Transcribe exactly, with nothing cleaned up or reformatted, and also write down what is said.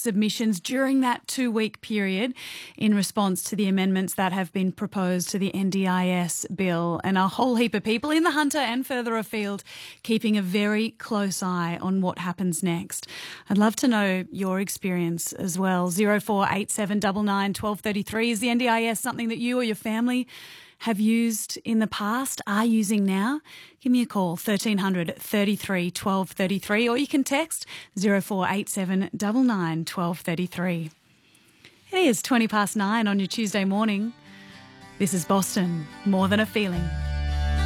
submissions during that two-week period in response to the amendments that have been proposed to the N D I S bill, and a whole heap of people in the Hunter and further afield keeping a very close eye on what happens next. I'd love to know your experience as well. zero four eight seven nine nine one two three three. Is the N D I S something that you or your family have used in the past, are using now? Give me a call, thirteen hundred thirty-three twelve thirty-three, or you can text zero four eight seven nine nine one two three three. It is twenty past nine on your Tuesday morning. This is Boston, More Than a Feeling.